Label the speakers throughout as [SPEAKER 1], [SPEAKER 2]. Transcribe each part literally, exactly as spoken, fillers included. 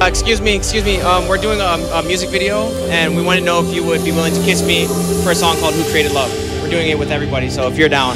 [SPEAKER 1] excuse me, excuse me. Um, we're doing a, a music video, and we want to know if you would be willing to kiss me for a song called "Who Created Love." We're doing it with everybody, so if you're down.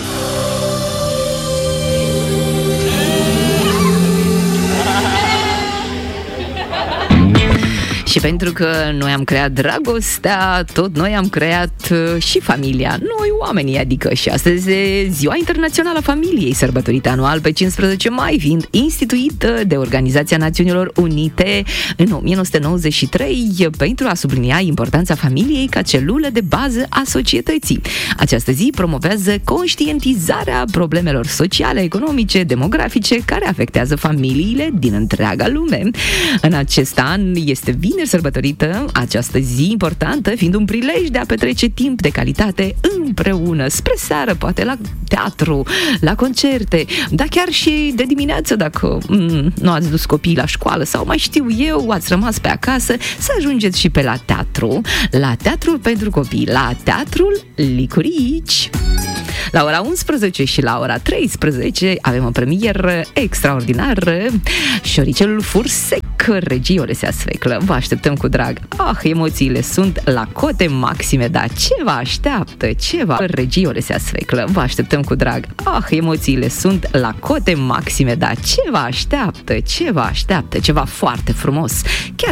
[SPEAKER 2] Și pentru că noi am creat dragostea, tot noi am creat și familia, noi oamenii, adică și astăzi e Ziua Internațională a Familiei, sărbătorită anual pe cincisprezece mai, fiind instituită de Organizația Națiunilor Unite în nouăsprezece nouăzeci și trei pentru a sublinia importanța familiei ca celulă de bază a societății. Această zi promovează conștientizarea problemelor sociale, economice, demografice care afectează familiile din întreaga lume. În acest an este vineri sărbătorită această zi importantă, fiind un prilej de a petrece timp de calitate împreună, spre seară, poate la teatru, la concerte, dar chiar și de dimineață, dacă mm, nu ați dus copiii la școală sau mai știu eu, ați rămas pe acasă, să ajungeți și pe la teatru, la teatrul pentru copii, la teatrul Licurici. La ora unsprezece și la ora treisprezece avem o premieră extraordinară, Șoricelul Fursec, regie Olesea Sfeclă. Vă așteptăm cu drag. Ah, emoțiile sunt la cote maxime, dar ce vă așteaptă? Ce vă... Regie Olesea Sfeclă. Vă așteptăm cu drag. Ah, emoțiile sunt la cote maxime, dar ce vă așteaptă? Ce vă așteaptă? Ceva foarte frumos. Chiar